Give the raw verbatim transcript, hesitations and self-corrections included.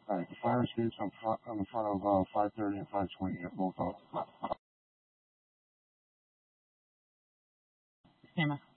All right, the fire escapes on front on the front of uh, five thirty and five twenty at both houses. Same.